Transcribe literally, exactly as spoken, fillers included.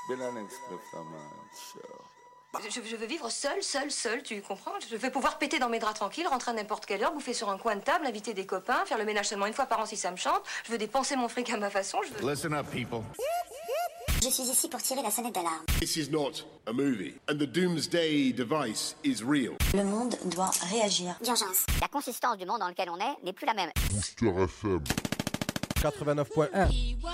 Je, je veux vivre seul, seul, seul, tu comprends? Je veux pouvoir péter dans mes draps tranquilles, rentrer à n'importe quelle heure, bouffer sur un coin de table, inviter des copains, faire le ménage seulement une fois par an si ça me chante. Je veux dépenser mon fric à ma façon. Je veux... Listen up, people. Je suis ici pour tirer la sonnette d'alarme. This is not a movie, and the doomsday device is real. Le monde doit réagir. D'urgence. La consistance du monde dans lequel on est n'est plus la même. Booster F M quatre-vingt-neuf point un